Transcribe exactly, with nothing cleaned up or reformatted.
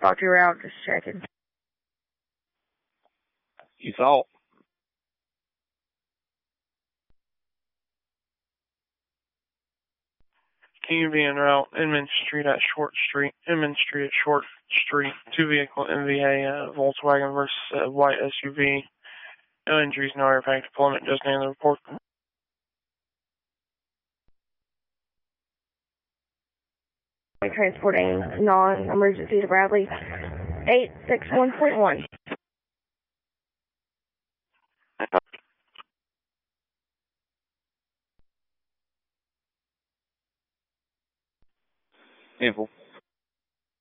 Thought you were out, just checking. You thought? Q V en route, Inman Street at Short Street, Inman Street at Short Street, two vehicle M V A uh, Volkswagen versus uh, white S U V. No injuries, no airbags, deployment, just name the report. Transporting non-emergency to Bradley, eight six one point one. Info.